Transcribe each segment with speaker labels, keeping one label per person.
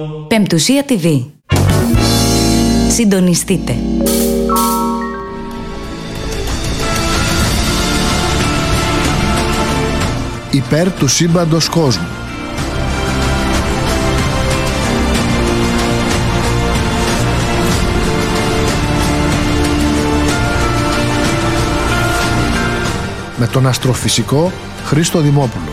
Speaker 1: Πεμπτουσία TV. Συντονιστείτε.
Speaker 2: Υπέρ του σύμπαντος κόσμου. Με τον αστροφυσικό Χρήστο Δημόπουλο.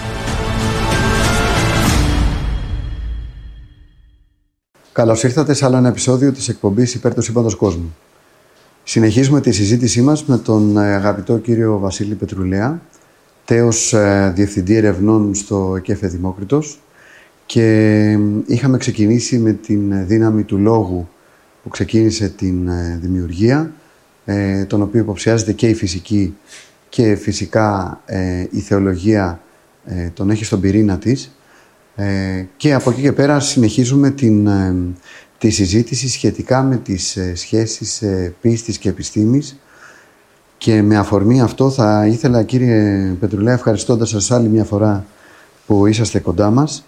Speaker 3: Καλώς ήρθατε σε άλλο ένα επεισόδιο της εκπομπής Υπέρ του σύμπαντος κόσμου. Συνεχίζουμε τη συζήτησή μας με τον αγαπητό κύριο Βασίλη Πετρουλέα, τέος Διευθυντή Ερευνών στο ΕΚΕΦ Δημόκριτος, και είχαμε ξεκινήσει με την δύναμη του λόγου που ξεκίνησε την δημιουργία, τον οποίο υποψιάζεται και η φυσική και φυσικά η θεολογία τον έχει στον πυρήνα της, και από εκεί και πέρα συνεχίζουμε τη συζήτηση σχετικά με τις σχέσεις πίστης και επιστήμης, και με αφορμή αυτό θα ήθελα, κύριε Πετρουλέα, ευχαριστώντας σας άλλη μια φορά που είσαστε κοντά μας,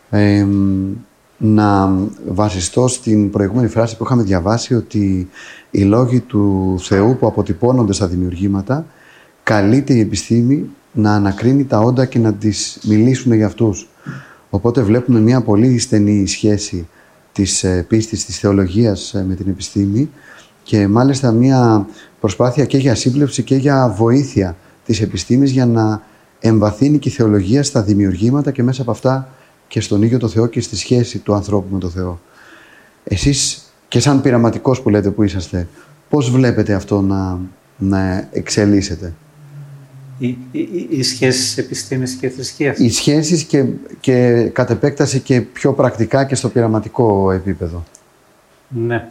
Speaker 3: να βασιστώ στην προηγούμενη φράση που είχαμε διαβάσει, ότι οι λόγοι του Θεού που αποτυπώνονται στα δημιουργήματα καλείται η επιστήμη να ανακρίνει τα όντα και να τις μιλήσουν για αυτούς. Οπότε βλέπουμε μια πολύ στενή σχέση της πίστης, της θεολογίας με την επιστήμη, και μάλιστα μια προσπάθεια και για σύμπλευση και για βοήθεια της επιστήμης για να εμβαθύνει και η θεολογία στα δημιουργήματα και μέσα από αυτά και στον ίδιο το Θεό και στη σχέση του ανθρώπου με το Θεό. Εσείς και σαν πειραματικός που λέτε που είσαστε, πώς βλέπετε αυτό να εξελίσσεται?
Speaker 4: Οι σχέσεις επιστήμης και θρησκείας.
Speaker 3: Οι σχέσεις και κατ' επέκταση και πιο πρακτικά και στο πειραματικό επίπεδο.
Speaker 4: Ναι.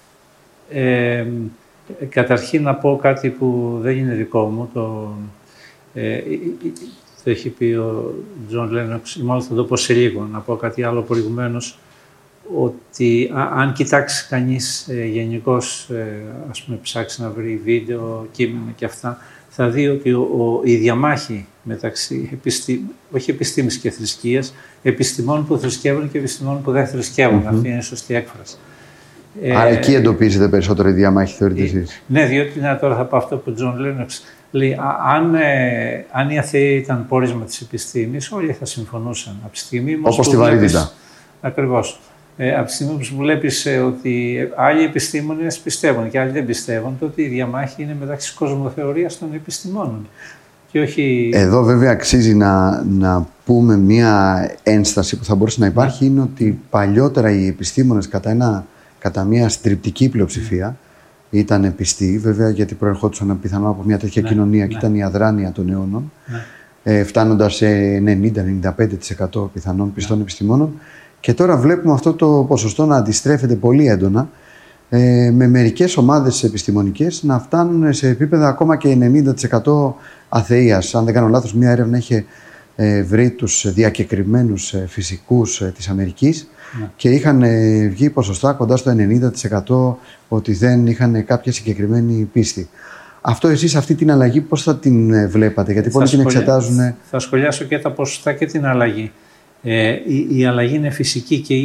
Speaker 4: Καταρχήν να πω κάτι που δεν είναι δικό μου. Το έχει πει ο Τζον Λένοξ, μάλλον θα το πω σε λίγο. Να πω κάτι άλλο προηγουμένως, ότι αν κοιτάξει κανείς γενικώς, ας πούμε, ψάξει να βρει βίντεο, κείμενα και αυτά, θα δει ότι η διαμάχη μεταξύ όχι επιστήμης και θρησκείας, επιστημών που θρησκεύουν και επιστημών που δεν θρησκεύουν. Αυτή είναι η σωστή έκφραση.
Speaker 3: Άρα εκεί εντοπίζετε περισσότερο η διαμάχη, θεωρείτε εσείς?
Speaker 4: Ναι, διότι τώρα θα πω αυτό που ο Τζον Λένοξ λέει. Αν οι αθέοι ήταν πόρισμα της επιστήμης, όλοι θα συμφωνούσαν. Από τη στιγμή
Speaker 3: όπως τη βαρύτητα.
Speaker 4: Ακριβώς. Από τη στιγμή που βλέπεις ότι άλλοι επιστήμονες πιστεύουν και άλλοι δεν πιστεύουν, τότε η διαμάχη είναι μεταξύ της κοσμοθεωρίας των επιστημόνων. Και όχι...
Speaker 3: Εδώ βέβαια αξίζει να πούμε μία ένσταση που θα μπορούσε να υπάρχει, είναι ότι παλιότερα οι επιστήμονες κατά μία στριπτική πλειοψηφία ήταν πιστοί, βέβαια, γιατί προερχόντουσαν πιθανόν από μια τέτοια κοινωνία και ήταν η αδράνεια των αιώνων, φτάνοντας σε 90-95% πιθανόν πιστών επιστημόνων. Και τώρα βλέπουμε αυτό το ποσοστό να αντιστρέφεται πολύ έντονα, με μερικές ομάδες επιστημονικές να φτάνουν σε επίπεδα ακόμα και 90% αθείας. Αν δεν κάνω λάθος, μια έρευνα είχε βρει τους διακεκριμένους φυσικούς της Αμερικής και είχαν βγει ποσοστά κοντά στο 90% ότι δεν είχαν κάποια συγκεκριμένη πίστη. Αυτό εσείς, αυτή την αλλαγή, πώς θα την βλέπατε? Γιατί πολλοί την εξετάζουν.
Speaker 4: Θα σχολιάσω και τα ποσοστά και την αλλαγή. Η αλλαγή είναι φυσική και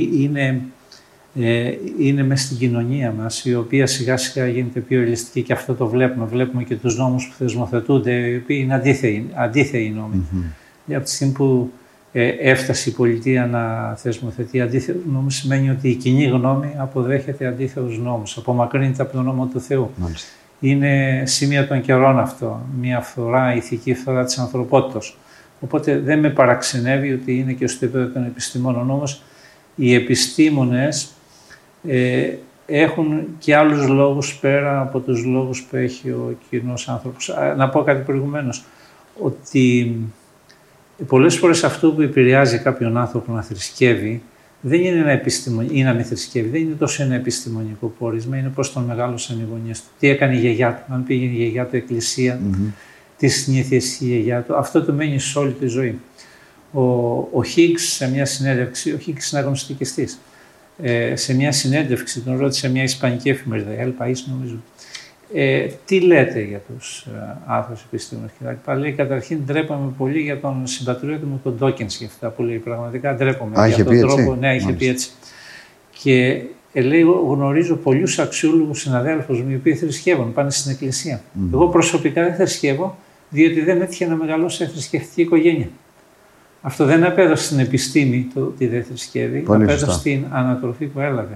Speaker 4: είναι μέσα στην κοινωνία μας, η οποία σιγά σιγά γίνεται πιο ελιστική, και αυτό το βλέπουμε. Βλέπουμε και τους νόμους που θεσμοθετούνται, οι οποίοι είναι αντίθεοι νόμοι. Από τη στιγμή που έφτασε η πολιτεία να θεσμοθετεί αντίθετους νόμους, σημαίνει ότι η κοινή γνώμη αποδέχεται αντίθετους νόμους, απομακρύνεται από τον νόμο του Θεού.
Speaker 3: Μάλιστα.
Speaker 4: Είναι σημεία των καιρών αυτό, μια φθορά, ηθική φθορά της ανθρωπότητας. Οπότε δεν με παραξενεύει ότι είναι και στο επίπεδο των επιστημόνων. Όμως οι επιστήμονες έχουν και άλλους λόγους πέρα από τους λόγους που έχει ο κοινός άνθρωπος. Να πω κάτι προηγουμένως, ότι πολλές φορές αυτό που επηρεάζει κάποιον άνθρωπο να θρησκεύει δεν είναι ή να μην θρησκεύει, δεν είναι τόσο ένα επιστημονικό πόρισμα, είναι πώς τον μεγάλωσαν οι γονείς του. Τι έκανε η γιαγιά του, αν πήγαινε η γιαγιά του εκκλησία, τι συνήθειες η γιαγιά του, αυτό του μένει σε όλη τη ζωή. Ο Higgs σε μια συνέντευξη, ο Higgs είναι αγνωστικιστής, σε μια συνέντευξη τον ρώτησε μια ισπανική εφημερίδα, El País νομίζω, τι λέτε για τους άθρους επιστήμονες κτλ. Λέει, καταρχήν ντρέπαμε πολύ για τον συμπατριώτη μου τον Dawkins, για αυτά που λέει. Πραγματικά ντρέπαμε για τον τρόπο. Ναι, είχε πει έτσι. Και λέει, γνωρίζω πολλούς αξιόλογους συναδέλφους μου οι οποίοι θρησκεύουν, πάνε στην εκκλησία. Εγώ προσωπικά δεν θρησκεύω, διότι δεν έτυχε να μεγαλώσω σε θρησκευτική οικογένεια. Αυτό δεν απέδωσε στην επιστήμη το ότι δεν θρησκεύει, απέδωσε στην ανατροφή που έλαβε.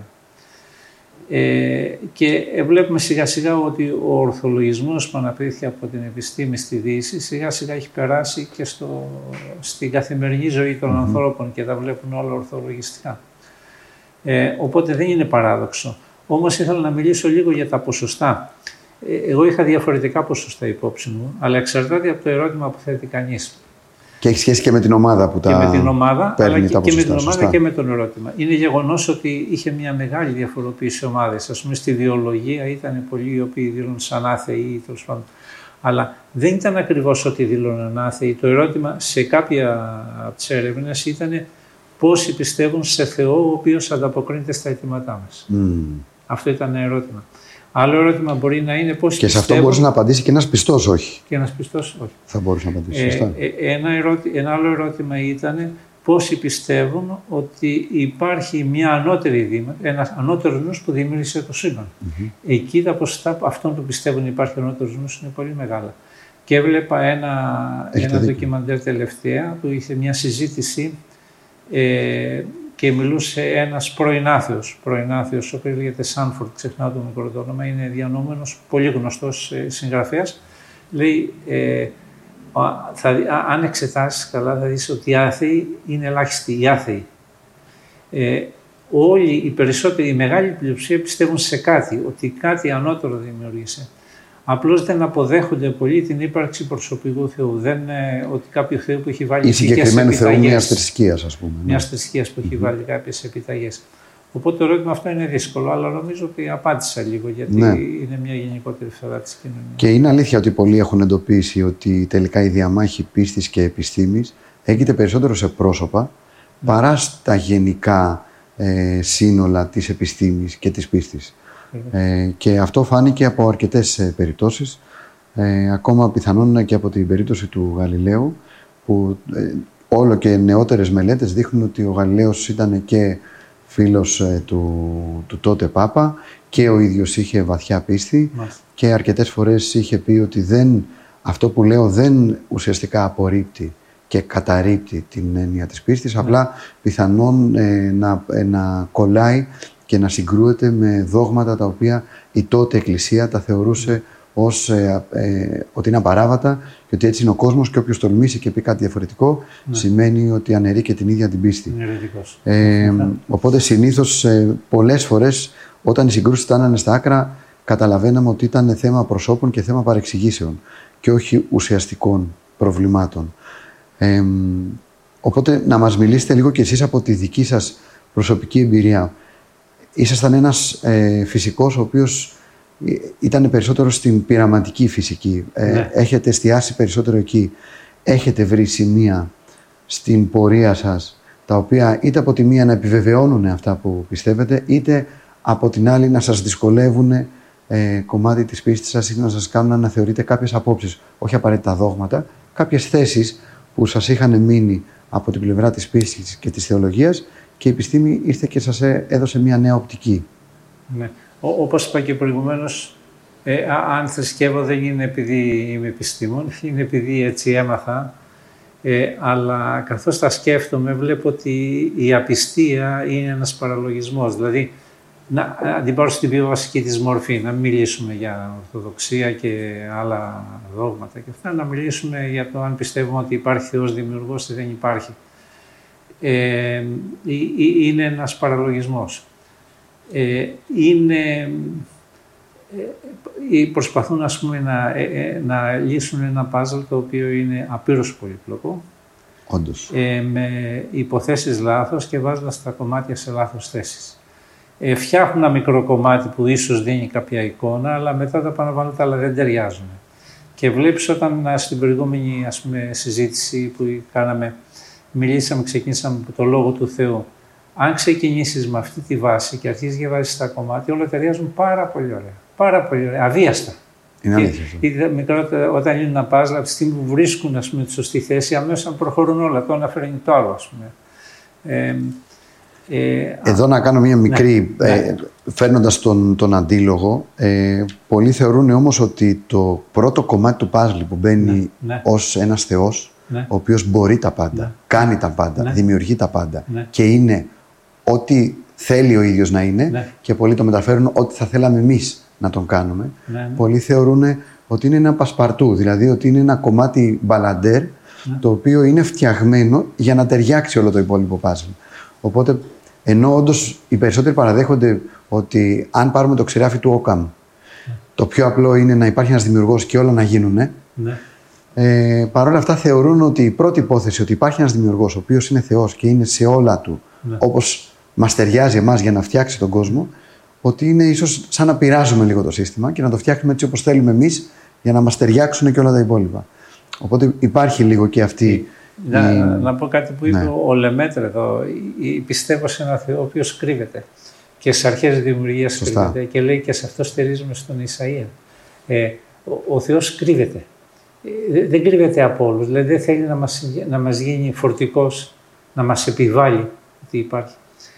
Speaker 4: Και βλέπουμε σιγά σιγά ότι ο ορθολογισμός που αναπτύχθηκε από την επιστήμη στη Δύση σιγά σιγά έχει περάσει και στην καθημερινή ζωή των ανθρώπων και τα βλέπουν όλα ορθολογιστικά. Οπότε δεν είναι παράδοξο. Όμως ήθελα να μιλήσω λίγο για τα ποσοστά. Εγώ είχα διαφορετικά ποσοστά υπόψη μου, αλλά εξαρτάται από το ερώτημα που θέτει κανείς.
Speaker 3: Και έχει σχέση και με την ομάδα που τα παίρνει.
Speaker 4: Και με την ομάδα, αλλά
Speaker 3: τα
Speaker 4: και με την ομάδα
Speaker 3: σωστά.
Speaker 4: και με τον ερώτημα. Είναι γεγονός ότι είχε μια μεγάλη διαφοροποίηση ομάδες. Ας πούμε, στη βιολογία ήταν πολλοί οι οποίοι δήλωναν σαν άθεοι, τέλος πάντων. Αλλά δεν ήταν ακριβώς ότι δήλωναν άθεοι. Το ερώτημα σε κάποια από τις έρευνες ήταν πόσοι πιστεύουν σε Θεό ο οποίος ανταποκρίνεται στα αιτήματά μας. Αυτό ήταν ένα ερώτημα. Άλλο ερώτημα μπορεί να είναι πώς.
Speaker 3: Και σε αυτό μπορούσε να απαντήσει και ένας πιστός όχι.
Speaker 4: Και ένας πιστός όχι.
Speaker 3: Θα μπορούσε να απαντήσει. Σωστά.
Speaker 4: Ένα άλλο ερώτημα ήταν πόσοι πιστεύουν ότι υπάρχει μια ανώτερη δήμα, ένας ανώτερος νους που δημιούργησε το σύμπαν. Εκεί τα ποσοστά αυτών που πιστεύουν υπάρχει ανώτερος νους είναι πολύ μεγάλα. Και έβλεπα ένα ντοκιμαντέρ τελευταία που είχε μια συζήτηση και μιλούσε ένας πρώην-άθεος, ο οποίος λέγεται Σάνφορντ, ξεχνάω το μικρό το όνομα, είναι διανοούμενος, πολύ γνωστός συγγραφέας. Λέει, αν εξετάσεις καλά θα δεις ότι οι άθεοι είναι ελάχιστοι, οι άθεοι. Όλοι οι περισσότεροι, η μεγάλη πλειοψηφία πιστεύουν σε κάτι, ότι κάτι ανώτερο δημιούργησε. Απλώς δεν αποδέχονται πολύ την ύπαρξη προσωπικού Θεού. Ότι κάποιο Θεό που έχει βάλει
Speaker 3: ή συγκεκριμένου Θεού μιας θρησκείας, ας πούμε.
Speaker 4: Μιας θρησκείας που έχει βάλει κάποιες επιταγές. Οπότε το ερώτημα αυτό είναι δύσκολο, αλλά νομίζω ότι απάντησα λίγο, γιατί είναι μια γενικότερη φθορά της κοινωνίας.
Speaker 3: Και είναι αλήθεια ότι πολλοί έχουν εντοπίσει ότι τελικά η διαμάχη πίστης και επιστήμης έγινε περισσότερο σε πρόσωπα παρά στα γενικά σύνολα της επιστήμης και της πίστης. Και αυτό φάνηκε από αρκετές περιπτώσεις, ακόμα πιθανόν και από την περίπτωση του Γαλιλαίου, που όλο και νεότερες μελέτες δείχνουν ότι ο Γαλιλαίος ήταν και φίλος του τότε Πάπα και ο ίδιος είχε βαθιά πίστη και αρκετές φορές είχε πει ότι αυτό που λέω δεν ουσιαστικά απορρίπτει και καταρρίπτει την έννοια της πίστης, απλά πιθανόν να κολλάει και να συγκρούεται με δόγματα τα οποία η τότε Εκκλησία τα θεωρούσε ως ότι είναι απαράβατα και ότι έτσι είναι ο κόσμος και όποιος τολμήσει και πει κάτι διαφορετικό σημαίνει ότι αναιρεί και την ίδια την πίστη. Οπότε συνήθως πολλές φορές όταν οι συγκρούσεις φτάνανε στα άκρα καταλαβαίναμε ότι ήταν θέμα προσώπων και θέμα παρεξηγήσεων και όχι ουσιαστικών προβλημάτων. Οπότε να μας μιλήσετε λίγο κι εσείς από τη δική σας προσωπική εμπειρία. Ήσασταν ένας φυσικός ο οποίος ήταν περισσότερο στην πειραματική φυσική. Έχετε εστιάσει περισσότερο εκεί. Έχετε βρει σημεία στην πορεία σας τα οποία είτε από τη μία να επιβεβαιώνουν αυτά που πιστεύετε, είτε από την άλλη να σας δυσκολεύουν κομμάτι της πίστης σας ή να σας κάνουν να θεωρείτε κάποιες απόψεις, όχι απαραίτητα δόγματα, κάποιες θέσεις που σας είχαν μείνει από την πλευρά της πίστης και της θεολογίας και η επιστήμη ήρθε και σας έδωσε μια νέα οπτική.
Speaker 4: Ναι. Όπως είπα και προηγουμένως, αν θρησκεύω δεν είναι επειδή είμαι επιστήμον, είναι επειδή έτσι έμαθα, αλλά καθώς τα σκέφτομαι βλέπω ότι η απιστία είναι ένας παραλογισμός. Δηλαδή, να την πάρω στην πιο βασική της μορφή, να μιλήσουμε για ορθοδοξία και άλλα δόγματα και αυτά, να μιλήσουμε για το αν πιστεύουμε ότι υπάρχει Θεός δημιουργός ή δεν υπάρχει. Είναι ένας παραλογισμός. Προσπαθούν ας πούμε, να λύσουν ένα πάζλ το οποίο είναι απείρως πολύπλοκο,
Speaker 3: όντως,
Speaker 4: με υποθέσεις λάθος και βάζοντας τα κομμάτια σε λάθος θέσεις. Φτιάχνουν ένα μικρό κομμάτι που ίσως δίνει κάποια εικόνα, αλλά μετά τα επαναλαμβάνουν, αλλά δεν ταιριάζουν. Και βλέπεις όταν στην προηγούμενη ας πούμε, συζήτηση που κάναμε, ξεκινήσαμε από το Λόγο του Θεού. Αν ξεκινήσεις με αυτή τη βάση και αρχίσεις να βάζεις τα κομμάτια, όλα ταιριάζουν πάρα πολύ ωραία. Πάρα πολύ ωραία, αβίαστα.
Speaker 3: Είναι αλήθεια.
Speaker 4: Όταν είναι ένα πάζλ, από τη στιγμή που βρίσκουν ας πούμε, τη σωστή θέση, αμέσως προχωρούν όλα. Το ένα φέρνει το άλλο, ας πούμε.
Speaker 3: Εδώ να κάνω μια μικρή, φέρνοντας τον αντίλογο, πολλοί θεωρούν όμως ότι το πρώτο κομμάτι του παζλ που μπαίνει ως ένας θεός, ο οποίος μπορεί τα πάντα, κάνει τα πάντα, δημιουργεί τα πάντα και είναι ό,τι θέλει ο ίδιος να είναι και πολλοί το μεταφέρουν ό,τι θα θέλαμε εμείς να τον κάνουμε. Πολλοί θεωρούν ότι είναι ένα πασπαρτού, δηλαδή ότι είναι ένα κομμάτι μπαλαντέρ το οποίο είναι φτιαγμένο για να ταιριάξει όλο το υπόλοιπο παζλ. Οπότε, ενώ όντως οι περισσότεροι παραδέχονται ότι αν πάρουμε το ξηράφι του Όκαμ, το πιο απλό είναι να υπάρχει ένας δημιουργός και όλα να γίνουν, παρ' όλα αυτά θεωρούν ότι η πρώτη υπόθεση ότι υπάρχει ένας δημιουργός ο οποίος είναι Θεός και είναι σε όλα του, όπως μας ταιριάζει εμάς για να φτιάξει τον κόσμο, ότι είναι ίσως σαν να πειράζουμε λίγο το σύστημα και να το φτιάχνουμε έτσι όπως θέλουμε εμείς για να μας ταιριάξουν και όλα τα υπόλοιπα. Οπότε υπάρχει λίγο και αυτή.
Speaker 4: Να πω κάτι που είπε ο Λεμέτρε εδώ. Πιστεύω σε έναν Θεό ο οποίος κρύβεται και στις αρχές της δημιουργίας κρύβεται και λέει και σε αυτό στηρίζουμε στον Ισαΐα. Ο Θεός κρύβεται. Δεν κρύβεται από όλους. Δηλαδή δεν θέλει να μας γίνει φορτικός, να μας επιβάλλει ότι υπάρχει.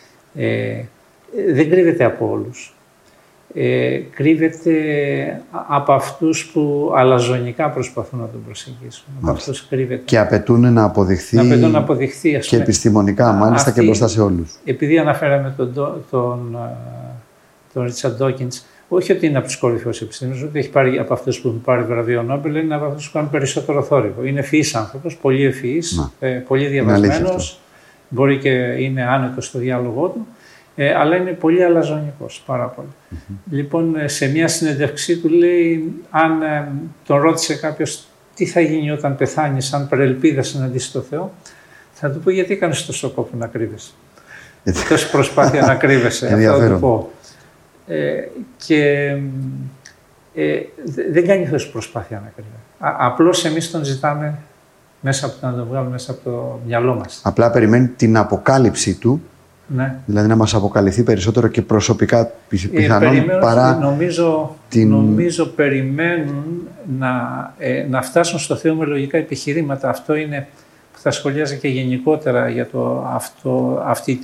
Speaker 4: Δεν κρύβεται από όλους. Κρύβεται από αυτούς που αλαζονικά προσπαθούν να τον προσεγγίσουν. Από αυτούς κρύβεται.
Speaker 3: Και απαιτούν να αποδειχθεί, και επιστημονικά μάλιστα και μπροστά σε όλους.
Speaker 4: Επειδή αναφέραμε τον Ρίτσαρντ Ντόκινς, όχι ότι είναι από τους κορυφαίους επιστήμονες, ότι έχει πάρει από αυτούς που έχουν πάρει βραβείο Νόμπελ, είναι από αυτούς που κάνουν περισσότερο θόρυβο. Είναι ευφυής άνθρωπος, πολύ ευφυής, πολύ διαβασμένος, μπορεί και είναι άνετος στο διάλογό του. Αλλά είναι πολύ αλαζονικός, πάρα πολύ. Λοιπόν, σε μια συνέντευξή του λέει, αν τον ρώτησε κάποιος τι θα γίνει όταν πεθάνεις, αν παρελπίδας συναντήσεις τον Θεό, θα του πω γιατί έκανες τόσο κόπο να κρύβεσαι. Τόση προσπάθεια να κρύβεσαι, αυτό θα του πω. Δεν κάνει τόση προσπάθεια να κρύβεσαι. Απλώς εμείς τον ζητάμε να τον βγάλουμε μέσα από το μυαλό μας.
Speaker 3: Απλά περιμένει την αποκάλυψη του. Δηλαδή να μας αποκαλυφθεί περισσότερο και προσωπικά πιθανόν παρά
Speaker 4: νομίζω περιμένουν να φτάσουν στο Θεό με λογικά επιχειρήματα. Αυτό είναι που θα σχολιάζει και γενικότερα για αυτή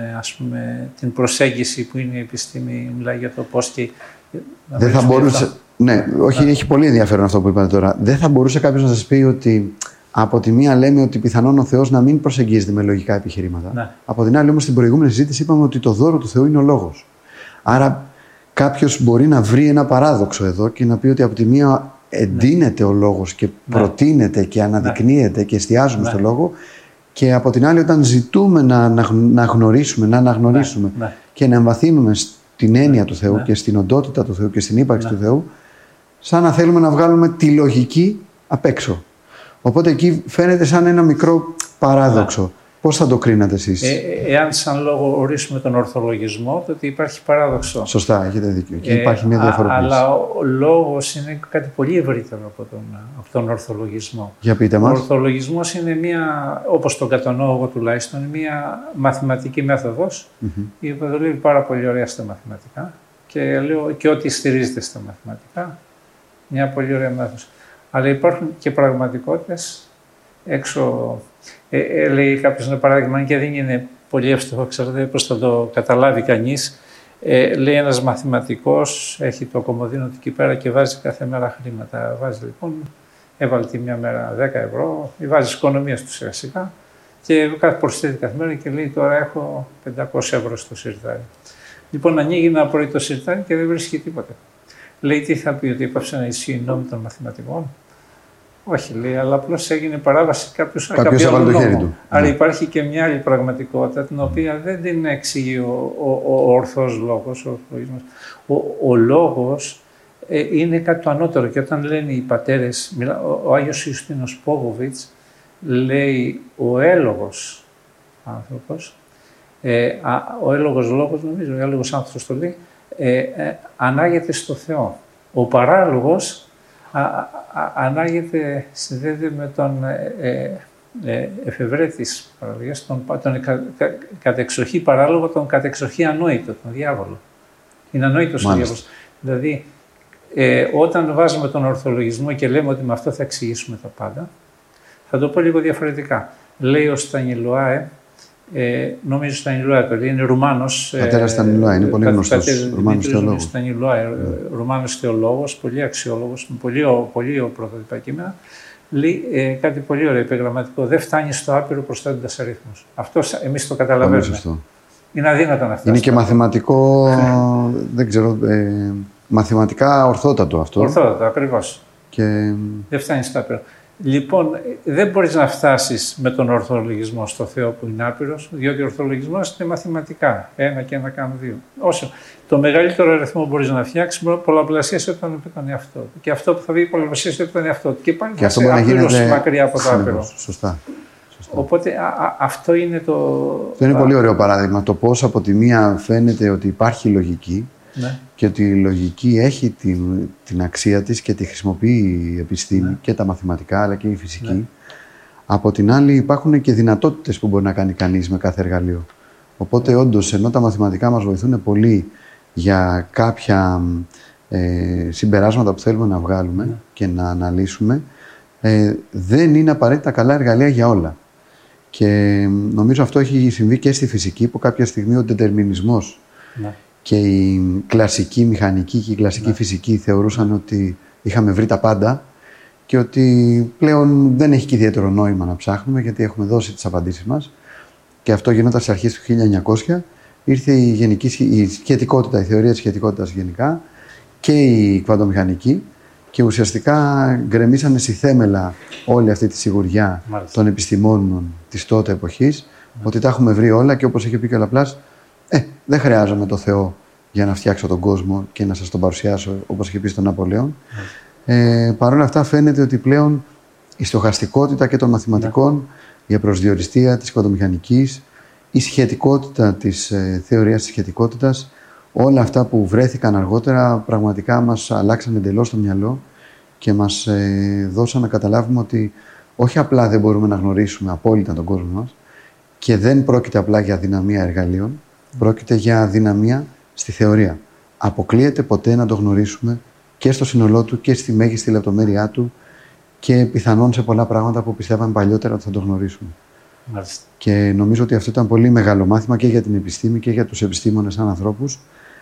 Speaker 4: την προσέγγιση που είναι η επιστήμη, μιλάει για το πώς και...
Speaker 3: Δεν θα μπορούσε... έχει πολύ ενδιαφέρον αυτό που είπατε τώρα. Δεν θα μπορούσε κάποιος να σας πει ότι από τη μία λέμε ότι πιθανόν ο Θεός να μην προσεγγίζεται με λογικά επιχειρήματα. Από την άλλη όμως στην προηγούμενη συζήτηση είπαμε ότι το δώρο του Θεού είναι ο λόγος. Άρα κάποιος μπορεί να βρει ένα παράδοξο εδώ και να πει ότι από τη μία εντείνεται ο λόγος και προτείνεται και αναδεικνύεται και εστιάζουμε στο λόγο και από την άλλη όταν ζητούμε να γνωρίσουμε, να αναγνωρίσουμε και να εμβαθύνουμε στην έννοια του Θεού και στην οντότητα του Θεού και στην ύπαρξη του Θεού, σαν να θέλουμε να βγάλουμε τη λογική απ' έξω. Οπότε εκεί φαίνεται σαν ένα μικρό παράδοξο. Πώς θα το κρίνατε εσείς?
Speaker 4: Εάν σαν λόγο ορίσουμε τον ορθολογισμό, τότε υπάρχει παράδοξο.
Speaker 3: Σωστά, έχετε δίκιο. Εκεί υπάρχει μια διαφοροποίηση.
Speaker 4: Αλλά ο λόγος είναι κάτι πολύ ευρύτερο από τον ορθολογισμό.
Speaker 3: Για πείτε μας.
Speaker 4: Ο ορθολογισμός είναι όπως τον κατανοώ εγώ τουλάχιστον, μια μαθηματική μέθοδος, η οποία δουλεύει πάρα πολύ ωραία στα μαθηματικά και λέω και ό,τι στηρίζεται στα μαθηματικά, μια πολύ ωραία μέθοδος. Αλλά υπάρχουν και πραγματικότητες έξω. Λέει κάποιος ένα παράδειγμα, και δεν είναι πολύ εύστοχο, ξέρετε πώς θα το καταλάβει κανείς. Λέει ένας μαθηματικός, έχει το κομμωδίνο του εκεί πέρα και βάζει κάθε μέρα χρήματα. Βάζει λοιπόν, έβαλε τη μια μέρα 10 ευρώ, βάζει οικονομία του σιγά σιγά και προσθέτει κάθε μέρα και λέει τώρα έχω 500 ευρώ στο σιρτάρι. Λοιπόν, ανοίγει ένα πρωί το σιρτάρι και δεν βρίσκει τίποτα. Λέει τι θα πει, ότι έπαψε να ισχύει η νόμη των μαθηματικών? Όχι, λέει, αλλά απλώς έγινε παράβαση κάποιος άλλο νόμο. Άρα υπάρχει και μια άλλη πραγματικότητα, την οποία δεν την εξηγεί ο ορθός λόγος. Ο λόγος είναι κάτι το ανώτερο και όταν λένε οι πατέρες, ο Άγιος Ιουστίνος Πόγοβιτς λέει ο έλογος άνθρωπος, ο έλογος λόγος νομίζω, ο έλογος άνθρωπος το λέει, ανάγεται στο Θεό. Ο παράλογος ανάγεται, συνδέεται με τον εφευρέτης παραλογίας, τον κατεξοχή παράλογο, τον κατεξοχή ανόητο, τον διάβολο. Είναι ανόητος ο διάβολος. Δηλαδή, όταν βάζουμε τον ορθολογισμό και λέμε ότι με αυτό θα εξηγήσουμε τα πάντα, θα το πω λίγο διαφορετικά. Λέει ο Στανιλοάε, νομίζω Στανιλουά, είναι Ρουμάνος.
Speaker 3: Πατέρας Στανιλουά, είναι πολύ γνωστός Ρουμάνος θεολόγος.
Speaker 4: Ρουμάνος θεολόγος, πολύ αξιόλογος, με πολύ πρωτότυπα κείμενα. Λέει κάτι πολύ ωραίο, επιγραμματικό. Δεν φτάνει στο άπειρο προσθέτοντας αριθμούς. Αυτό εμείς το καταλαβαίνουμε. Είναι αδύνατο να φτάσει.
Speaker 3: Είναι και μαθηματικό, δεν ξέρω, μαθηματικά ορθότατο αυτό.
Speaker 4: Ορθότατο, ακριβώς.
Speaker 3: Και...
Speaker 4: Δεν φτάνει στο άπειρο. Λοιπόν, δεν μπορείς να φτάσεις με τον ορθολογισμό στο Θεό που είναι άπειρος, διότι ο ορθολογισμός είναι μαθηματικά. 1 και 1 κάνουν 2. Όσο το μεγαλύτερο αριθμό μπορείς να φτιάξεις, πολλαπλασίασε τον επί τον εαυτό του. Και αυτό που θα βγει πολλαπλασίασε τον εαυτό του. Και πάλι θα είσαι απλώς μακριά από το άπειρο.
Speaker 3: Σωστά.
Speaker 4: Οπότε αυτό είναι το.
Speaker 3: Αυτό είναι πολύ ωραίο παράδειγμα. Το πώς από τη μία φαίνεται ότι υπάρχει λογική. Ναι. Και ότι η λογική έχει την αξία της και τη χρησιμοποιεί η επιστήμη και τα μαθηματικά αλλά και η φυσική. Ναι. Από την άλλη υπάρχουν και δυνατότητες που μπορεί να κάνει κανείς με κάθε εργαλείο. Οπότε όντως, ενώ τα μαθηματικά μας βοηθούν πολύ για κάποια συμπεράσματα που θέλουμε να βγάλουμε και να αναλύσουμε, δεν είναι απαραίτητα καλά εργαλεία για όλα. Και νομίζω αυτό έχει συμβεί και στη φυσική, που κάποια στιγμή ο ντετερμινισμός και η κλασική μηχανική και η κλασική φυσική θεωρούσαν ότι είχαμε βρει τα πάντα και ότι πλέον δεν έχει και ιδιαίτερο νόημα να ψάχνουμε, γιατί έχουμε δώσει τις απαντήσεις μας. Και αυτό γινόταν στις αρχές του 1900. Ήρθε η σχετικότητα, η θεωρία της σχετικότητας γενικά και η κβαντομηχανική και ουσιαστικά γκρεμίσανε στη θέμελα όλη αυτή τη σιγουριά των επιστημόνων της τότε εποχής, ότι τα έχουμε βρει όλα και όπως είχε πει και ο Λαπλάς, δεν χρειάζομαι το Θεό για να φτιάξω τον κόσμο και να σας τον παρουσιάσω, όπως είχε πει στον Ναπολέον. Παρ' όλα αυτά φαίνεται ότι πλέον η στοχαστικότητα και των μαθηματικών, η απροσδιοριστία της κβαντομηχανικής, η σχετικότητα της θεωρίας της σχετικότητας, όλα αυτά που βρέθηκαν αργότερα πραγματικά μας αλλάξαν εντελώς το μυαλό και μας δώσαν να καταλάβουμε ότι όχι απλά δεν μπορούμε να γνωρίσουμε απόλυτα τον κόσμο μας και δεν πρόκειται απλά για δυναμία εργαλείων, πρόκειται για δυναμία στη θεωρία. Αποκλείεται ποτέ να το γνωρίσουμε και στο σύνολό του και στη μέγιστη λεπτομέρειά του και πιθανόν σε πολλά πράγματα που πιστεύαμε παλιότερα ότι θα το γνωρίσουμε. Μάλιστα. Και νομίζω ότι αυτό ήταν πολύ μεγάλο μάθημα και για την επιστήμη και για τους επιστήμονες σαν ανθρώπους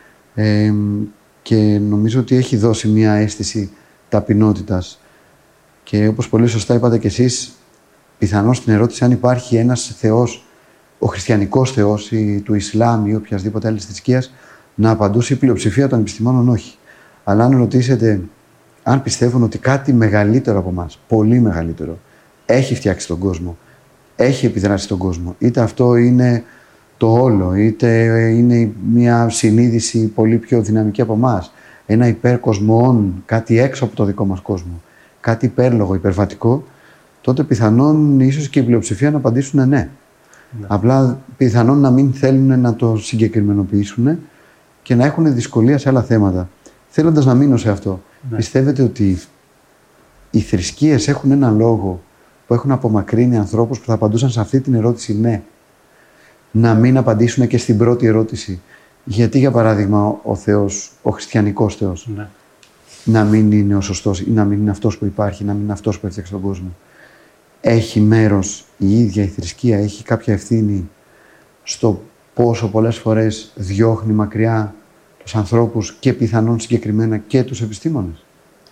Speaker 3: και νομίζω ότι έχει δώσει μια αίσθηση ταπεινότητας. Και όπως πολύ σωστά είπατε κι εσείς, πιθανώς στην ερώτηση αν υπάρχει ένας Θεός, ο χριστιανικός Θεός ή του Ισλάμ ή οποιασδήποτε άλλη θρησκείας, να απαντούσε η πλειοψηφία των επιστημόνων όχι. Αλλά αν ρωτήσετε αν πιστεύουν ότι κάτι μεγαλύτερο από εμάς, πολύ μεγαλύτερο, έχει φτιάξει τον κόσμο, έχει επιδράσει στον κόσμο, είτε αυτό είναι το όλο, είτε είναι μια συνείδηση πολύ πιο δυναμική από εμάς, ένα υπερκοσμοόν, κάτι έξω από το δικό μας κόσμο, κάτι υπέρλογο, υπερβατικό, τότε πιθανόν ίσως και η πλειοψηφία να απαντήσουν ναι. Απλά πιθανόν να μην θέλουν να το συγκεκριμενοποιήσουν και να έχουν δυσκολία σε άλλα θέματα. Θέλοντας να μείνω σε αυτό, πιστεύετε ότι οι θρησκείες έχουν έναν λόγο που έχουν απομακρύνει ανθρώπους που θα απαντούσαν σε αυτή την ερώτηση ναι, να μην απαντήσουν και στην πρώτη ερώτηση? Γιατί, για παράδειγμα, ο Θεός, ο χριστιανικός Θεός, να μην είναι ο σωστός ή να μην είναι αυτός που υπάρχει, να μην είναι αυτός που έφτιαξε τον κόσμο? Έχει μέρος η ίδια η θρησκεία, έχει κάποια ευθύνη στο πόσο πολλές φορές διώχνει μακριά τους ανθρώπους και πιθανόν συγκεκριμένα και τους επιστήμονες?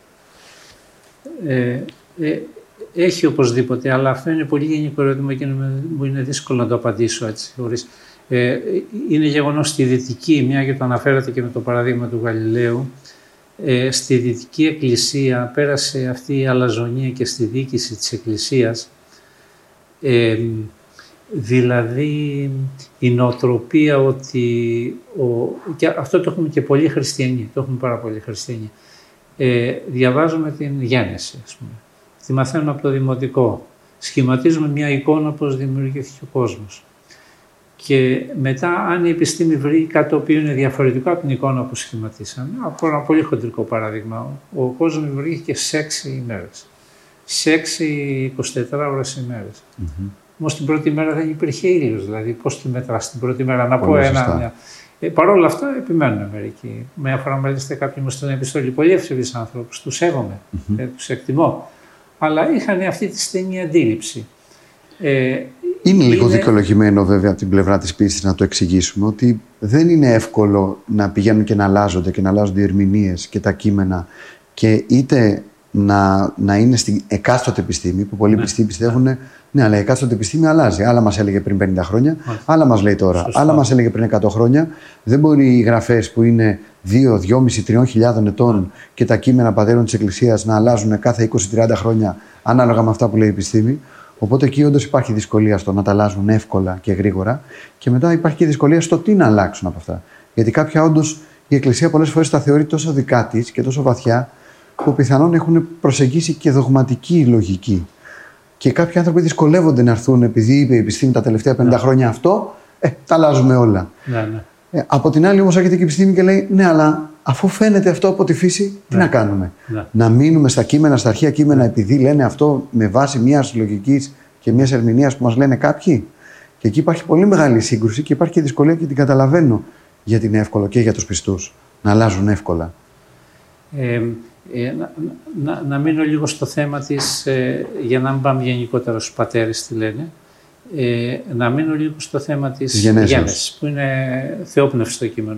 Speaker 4: Έχει οπωσδήποτε, αλλά αυτό είναι πολύ γενικό ερώτημα και μου είναι δύσκολο να το απαντήσω έτσι. Είναι γεγονός στη Δυτική, μια και το αναφέρατε και με το παράδειγμα του Γαλιλαίου, στη Δυτική Εκκλησία πέρασε αυτή η αλαζονία και στη διοίκηση της Εκκλησίας, δηλαδή η νοοτροπία ότι, και αυτό το έχουμε και πολλοί χριστιανοί, το έχουμε πάρα πολλοί χριστιανοί, διαβάζουμε την Γένεση, ας πούμε, τη μαθαίνουμε από το δημοτικό, σχηματίζουμε μια εικόνα πώς δημιουργήθηκε ο κόσμος. Και μετά, αν η επιστήμη βρει κάτι το οποίο είναι διαφορετικό από την εικόνα που σχηματίσαμε, από ένα πολύ χοντρικό παράδειγμα, ο κόσμος δημιουργήθηκε σε 6 ημέρες. Σε 6 24ωρες ημέρες. Όμως την πρώτη μέρα δεν υπήρχε ήλιος, δηλαδή πώς τη μετράς την πρώτη μέρα? Να πω ένα. Παρ' όλα αυτά επιμένουν μερικοί. Μια φορά μάλιστα κάποιοι μου στέλνουν επιστολή, πολύ ευσεβείς άνθρωπους, τους σέβομαι, τους εκτιμώ. Αλλά είχαν αυτή τη στενή αντίληψη.
Speaker 3: Είναι λίγο δικαιολογημένο βέβαια από την πλευρά της πίστης να το εξηγήσουμε ότι δεν είναι εύκολο να πηγαίνουν και να αλλάζονται οι ερμηνείες και τα κείμενα και είτε να είναι στην εκάστοτε επιστήμη, που πολλοί πιστοί πιστεύουν, ναι, αλλά η εκάστοτε επιστήμη αλλάζει. Άλλα μας έλεγε πριν 50 χρόνια, άλλα μας λέει τώρα, άλλα μας έλεγε πριν 100 χρόνια. Δεν μπορεί οι γραφές που είναι 2, 2,5, 3.000 ετών και τα κείμενα πατέρων της Εκκλησίας να αλλάζουν κάθε 20-30 χρόνια ανάλογα με αυτά που λέει η επιστήμη. Οπότε εκεί όντως υπάρχει δυσκολία στο να τα αλλάζουν εύκολα και γρήγορα. Και μετά υπάρχει και δυσκολία στο τι να αλλάξουν από αυτά. Γιατί κάποια όντως η Εκκλησία πολλές φορές τα θεωρεί τόσο δικά της και τόσο βαθιά, που πιθανόν έχουν προσεγγίσει και δογματική λογική. Και κάποιοι άνθρωποι δυσκολεύονται να έρθουν επειδή είπε η επιστήμη τα τελευταία 50 χρόνια αυτό, τα αλλάζουμε όλα. Από την άλλη όμως έρχεται και η επιστήμη και λέει ναι, αλλά αφού φαίνεται αυτό από τη φύση, τι να κάνουμε. Να μείνουμε στα κείμενα, στα αρχαία κείμενα, επειδή λένε αυτό με βάση μιας λογικής και μιας ερμηνείας που μας λένε κάποιοι. Και εκεί υπάρχει πολύ μεγάλη σύγκρουση και υπάρχει και δυσκολία και την καταλαβαίνω γιατί είναι εύκολο και για τους πιστούς να αλλάζουν εύκολα.
Speaker 4: Να μείνω λίγο στο θέμα της, για να μην πάμε γενικότερα στους πατέρες τι λένε, να μείνω λίγο στο θέμα της γένεσης, που είναι θεόπνευστο κείμενο.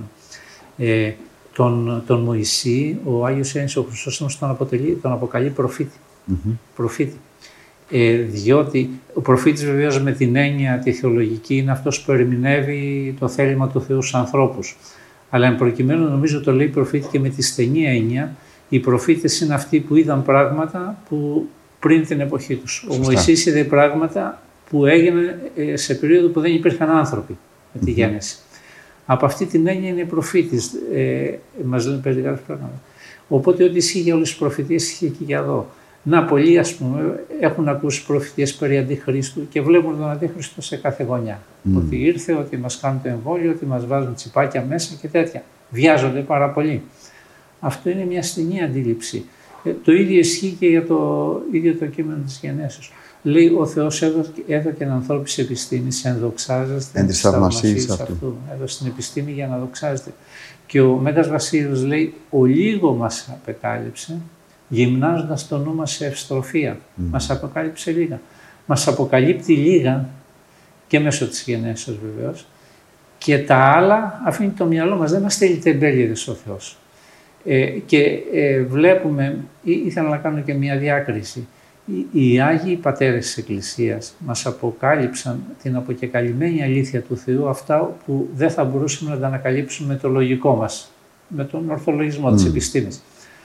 Speaker 4: Τον Μωυσή, ο Άγιος Έννης, ο Χρυσόστομος τον αποκαλεί προφήτη. Προφήτη. Διότι ο προφήτης βεβαίως με την έννοια τη θεολογική είναι αυτός που ερμηνεύει το θέλημα του Θεού στους ανθρώπους. Αλλά εν προκειμένου νομίζω το λέει προφήτη και με τη στενή έννοια. Οι προφήτες είναι αυτοί που είδαν πράγματα που πριν την εποχή τους. Ο Μωυσής είδε πράγματα που έγιναν σε περίοδο που δεν υπήρχαν άνθρωποι με τη γέννηση. Από αυτή την έννοια είναι προφήτης. Μας λένε περιγράφει πράγματα. Οπότε ό,τι ισχύει για όλες τις προφητείες ισχύει και για εδώ. Να, πολλοί ας πούμε έχουν ακούσει προφητείες περί Αντιχρίστου και βλέπουν τον Αντίχριστο σε κάθε γωνιά. Ότι ήρθε, ότι μας κάνουν το εμβόλιο, ότι μας βάζουν τσιπάκια μέσα και τέτοια. Βιάζονται πάρα πολύ. Αυτό είναι μια στενή αντίληψη. Το ίδιο ισχύει και για το ίδιο το κείμενο της γενέσεως. Λέει ο Θεός έδωκε ανθρώπους επιστήμης, ενδοξάζεστε τις θαυμασίες αυτού. Έδωσε την επιστήμη για να δοξάζεται. Και ο Μέγας Βασίλειος λέει, ο λίγο μας απεκάλυψε, γυμνάζοντας το νου μας σε ευστροφία. Μας αποκάλυψε λίγα. Μας αποκαλύπτει λίγα και μέσω της γενέσεως βεβαίως. Και τα άλλα αφήνει το μυαλό μας, δεν μας στέλνει τεμπέληδες ο Θεός. Βλέπουμε, ήθελα να κάνω και μια διάκριση. Οι Άγιοι Πατέρες της Εκκλησίας μας αποκάλυψαν την αποκεκαλυμμένη αλήθεια του Θεού, αυτά που δεν θα μπορούσαμε να τα ανακαλύψουμε με το λογικό μας, με τον ορθολογισμό της επιστήμης.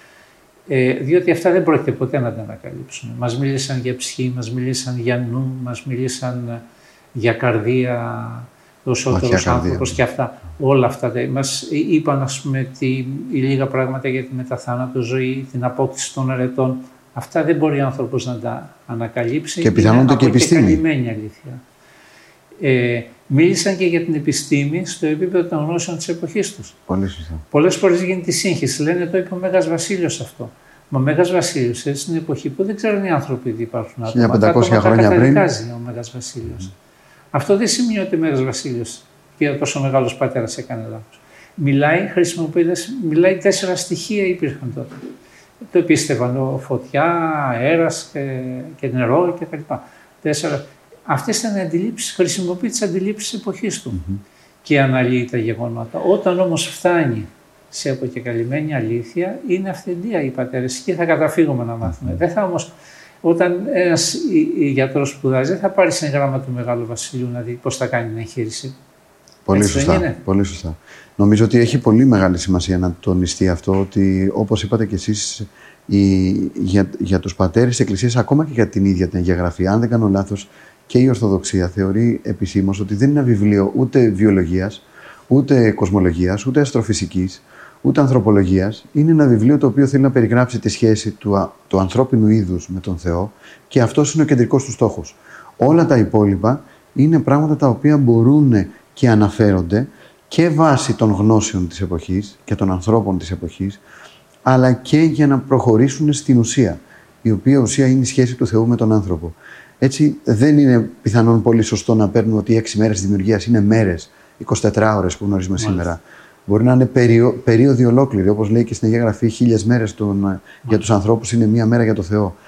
Speaker 4: Διότι αυτά δεν πρόκειται ποτέ να τα ανακαλύψουμε. Μας μίλησαν για ψυχή, μας μίλησαν για νου, μας μίλησαν για καρδία, ο σώτερος άνθρωπος και αυτά. Όλα αυτά. Μας είπαν, ας πούμε, λίγα πράγματα για τη μεταθάνατο ζωή, την απόκτηση των αρετών. Αυτά δεν μπορεί ο άνθρωπος να τα ανακαλύψει.
Speaker 3: Και πιθανόν και επιστήμη.
Speaker 4: Καλυμμένη αλήθεια. Μίλησαν και για την επιστήμη στο επίπεδο των γνώσεων της εποχής τους.
Speaker 3: Πολύ σωστά.
Speaker 4: Πολλές φορές γίνεται τη σύγχυση. Λένε το είπε ο Μέγας Βασίλειος αυτό. Μα ο Μέγας Βασίλειος έτσι στην εποχή που δεν ξέρουν οι άνθρωποι ότι υπάρχουν άτομα.
Speaker 3: 1500 χρόνια πριν.
Speaker 4: Ο Μέγας Βασίλειος. Αυτό δεν σημαίνει ότι ο Μέγας Βασίλειος και τόσο μεγάλος πατέρας έκανε λάθος. Μιλάει 4 στοιχεία υπήρχαν τότε. Το επίστευαν φωτιά, αέρας και νερό κτλ. 4. Αυτές ήταν οι αντιλήψεις, χρησιμοποιεί τις αντιλήψεις της εποχής του και αναλύει τα γεγονότα. Όταν όμως φτάνει σε αποκεκαλυμμένη αλήθεια, είναι αυθεντία οι πατέρες και θα καταφύγουμε να μάθουμε. Δεν θα όμως, όταν ένας γιατρός σπουδάζει, δεν θα πάρει σε γράμμα του Μεγάλου Βασιλείου να δει πώς θα κάνει την εγχείρηση.
Speaker 3: Πολύ σωστά, πολύ σωστά. Νομίζω ότι έχει πολύ μεγάλη σημασία να τονιστεί αυτό, ότι όπως είπατε κι εσείς, για τους πατέρες της Εκκλησίας, ακόμα και για την ίδια την Αγία Γραφή, αν δεν κάνω λάθος, και η Ορθοδοξία θεωρεί επισήμως ότι δεν είναι ένα βιβλίο ούτε βιολογίας, ούτε κοσμολογίας, ούτε αστροφυσικής, ούτε ανθρωπολογίας. Είναι ένα βιβλίο το οποίο θέλει να περιγράψει τη σχέση του ανθρώπινου είδους με τον Θεό και αυτός είναι ο κεντρικός του στόχος. Όλα τα υπόλοιπα είναι πράγματα τα οποία μπορούν και αναφέρονται και βάσει των γνώσεων της εποχής και των ανθρώπων της εποχής, αλλά και για να προχωρήσουν στην ουσία, η οποία ουσία είναι η σχέση του Θεού με τον άνθρωπο. Έτσι, δεν είναι πιθανόν πολύ σωστό να παίρνουμε ότι οι 6 μέρες της δημιουργίας είναι μέρες, 24 ώρες που γνωρίζουμε σήμερα. Μπορεί να είναι περίοδοι ολόκληροι, όπως λέει και στην Αγία Γραφή, 1000 μέρες για τους ανθρώπους είναι 1 μέρα για τον Θεό.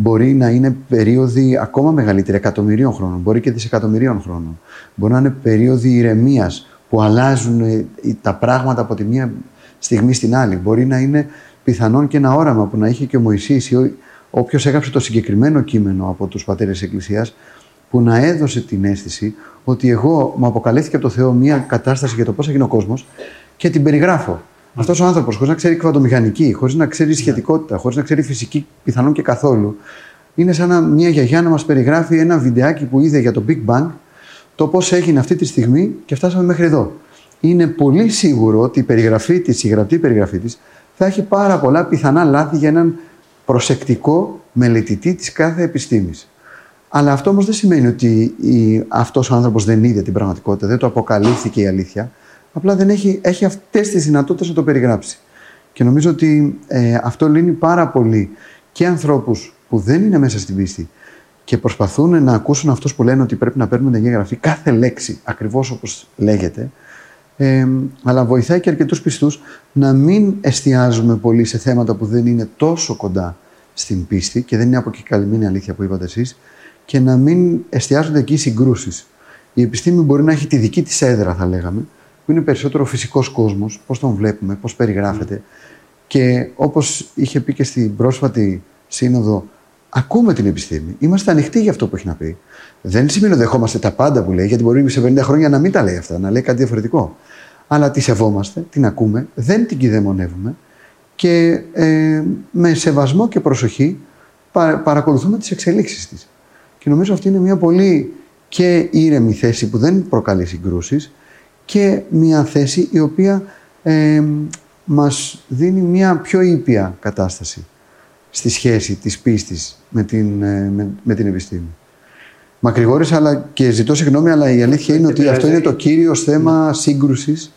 Speaker 3: μπορεί να είναι περίοδοι ακόμα μεγαλύτεροι, εκατομμυρίων χρόνων, μπορεί και δισεκατομμυρίων χρόνων. Μπορεί να είναι περίοδοι ηρεμίας που αλλάζουν τα πράγματα από τη μία στιγμή στην άλλη. Μπορεί να είναι πιθανόν και ένα όραμα που να είχε και ο Μωυσής ή όποιος έγραψε το συγκεκριμένο κείμενο από τους πατέρες της Εκκλησίας, που να έδωσε την αίσθηση ότι εγώ μου αποκαλύφθηκε από το Θεό μια κατάσταση για το πώς έγινε ο κόσμος και την περιγράφω. Αυτός ο άνθρωπος, χωρίς να ξέρει κβαντομηχανική, χωρίς να ξέρει σχετικότητα, χωρίς να ξέρει φυσική πιθανόν και καθόλου, είναι σαν μια γιαγιά να μας περιγράφει ένα βιντεάκι που είδε για το Big Bang, το πώς έγινε αυτή τη στιγμή και φτάσαμε μέχρι εδώ. Είναι πολύ σίγουρο ότι η περιγραφή της, η γραπτή περιγραφή της, θα έχει πάρα πολλά πιθανά λάθη για έναν προσεκτικό μελετητή της κάθε επιστήμης. Αλλά αυτό όμως δεν σημαίνει ότι αυτός ο άνθρωπος δεν είδε την πραγματικότητα, δεν το αποκαλύφθηκε η αλήθεια. Απλά δεν έχει αυτές τις δυνατότητες να το περιγράψει. Και νομίζω ότι αυτό λύνει πάρα πολύ και ανθρώπους που δεν είναι μέσα στην πίστη και προσπαθούν να ακούσουν αυτούς που λένε ότι πρέπει να παίρνουν την Αγία Γραφή, κάθε λέξη ακριβώς όπως λέγεται, αλλά βοηθάει και αρκετούς πιστούς να μην εστιάζουμε πολύ σε θέματα που δεν είναι τόσο κοντά στην πίστη και δεν είναι αποκεκαλυμμένη αλήθεια που είπατε εσείς, και να μην εστιάζονται εκεί οι συγκρούσεις. Η επιστήμη μπορεί να έχει τη δική της έδρα, θα λέγαμε, που είναι περισσότερο ο φυσικός κόσμος, πώς τον βλέπουμε, πώς περιγράφεται. Και όπως είχε πει και στην πρόσφατη σύνοδο, ακούμε την επιστήμη, είμαστε ανοιχτοί για αυτό που έχει να πει. Δεν σημαίνει ότι δεχόμαστε τα πάντα που λέει, γιατί μπορεί σε 50 χρόνια να μην τα λέει αυτά, να λέει κάτι διαφορετικό. Αλλά τη σεβόμαστε, την ακούμε, δεν την κηδεμονεύουμε και με σεβασμό και προσοχή παρακολουθούμε τις εξελίξεις της. Και νομίζω αυτή είναι μια πολύ και ήρεμη θέση που δεν προκαλεί συγκρούσεις και μια θέση η οποία μας δίνει μια πιο ήπια κατάσταση στη σχέση της πίστης με την επιστήμη. Μακρηγόρησα, αλλά και ζητώ συγγνώμη, αλλά η αλήθεια είναι ότι αυτό είναι το κύριο θέμα σύγκρουσης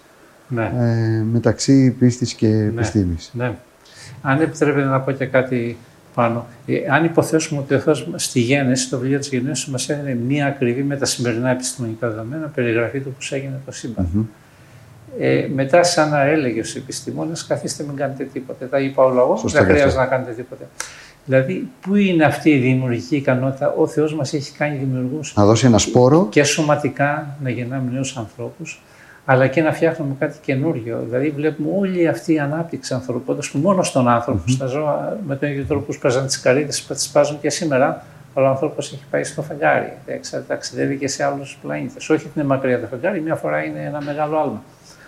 Speaker 3: μεταξύ πίστης και επιστήμης.
Speaker 4: Ναι. Αν επιτρέπετε να πω και κάτι πάνω. Αν υποθέσουμε ότι ο Θεός στη Γένεση, το βιβλίο της Γενέσης, μας έδινε μία ακριβή με τα σημερινά επιστημονικά δεδομένα περιγραφή του πώς έγινε το σύμπαν. Μετά, σαν να έλεγε στους επιστήμονες, καθίστε μην κάνετε τίποτε. Τα είπα όλα εγώ, δεν χρειάζεται να κάνετε τίποτε. Δηλαδή, πού είναι αυτή η δημιουργική ικανότητα? Ο Θεός μας έχει κάνει δημιουργούς.
Speaker 3: Να δώσει ένα σπόρο.
Speaker 4: Και σωματικά να γεννάμε νέους ανθρώπους, αλλά και να φτιάχνουμε κάτι καινούριο. Δηλαδή, βλέπουμε όλη αυτή η ανάπτυξη ανθρωπότητας που μόνο στον άνθρωπο, στα ζώα, με τον ίδιο τρόπο που σπάζαν τις καρύδες, τις σπάζουν και σήμερα, αλλά ο άνθρωπος έχει πάει στο φεγγάρι. Ταξιδεύει και σε άλλους πλανήτες. Όχι ότι είναι μακριά το φεγγάρι, μια φορά είναι ένα μεγάλο άλμα.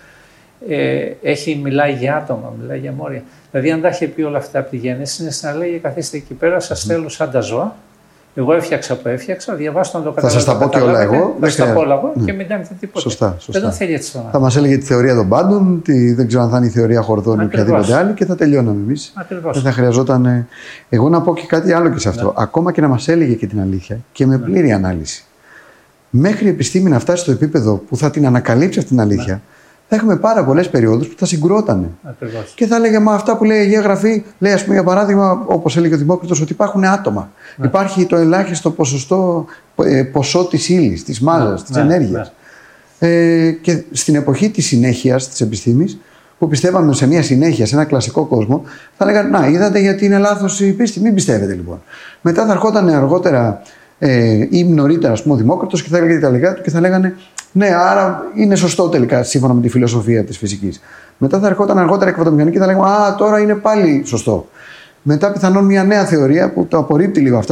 Speaker 4: Μιλάει για άτομα, μιλάει για μόρια. Δηλαδή, αν τα είχε πει όλα αυτά από τη Γέννηση, είναι σαν να λέει: καθίστε εκεί πέρα, σας θέλω σαν τα ζώα. Εγώ έφτιαξα, διαβάστε να το καταλάβετε.
Speaker 3: Θα σας τα πω και όλα εγώ.
Speaker 4: Θα σας τα πω όλα εγώ και μην κάνετε τίποτα.
Speaker 3: Σωστά.
Speaker 4: Δεν τον θέλει έτσι.
Speaker 3: Θα μας έλεγε τη θεωρία των πάντων, δεν ξέρω αν θα είναι η θεωρία Χορδών ή οποιαδήποτε άλλη, και θα τελειώναμε εμείς. Δεν θα χρειαζόταν. Εγώ να πω και κάτι άλλο και σε αυτό. Ακόμα και να μας έλεγε και την αλήθεια και με πλήρη ανάλυση. Μέχρι η επιστήμη να φτάσει στο επίπεδο που θα την ανακαλύψει αυτή την αλήθεια. Θα έχουμε πάρα πολλές περιόδους που θα συγκρότανε.
Speaker 4: Ακριβώς.
Speaker 3: Και θα έλεγε, μα αυτά που λέει η Αγία Γραφή, λέει, ας πούμε, για παράδειγμα, όπως έλεγε ο Δημόκριτος, ότι υπάρχουν άτομα. Υπάρχει το ελάχιστο ποσό της ύλης, της μάζας, της ενέργειας. Και στην εποχή της συνέχειας της επιστήμης, που πιστεύαμε σε μια συνέχεια, σε ένα κλασικό κόσμο, θα λέγανε, να, είδατε γιατί είναι λάθος η πίστη, μην πιστεύετε λοιπόν. Μετά θα ερχόταν αργότερα ή νωρίτερα, ας πούμε, ο Δημόκριτος και θα έλεγε τα λεγά του και θα λέγανε, ναι, άρα είναι σωστό τελικά σύμφωνα με τη φιλοσοφία της φυσικής. Μετά θα ερχόταν αργότερα η κβαντομηχανική και θα λέγαμε, α, τώρα είναι πάλι σωστό. Μετά πιθανόν μια νέα θεωρία που το απορρίπτει λίγο αυτά.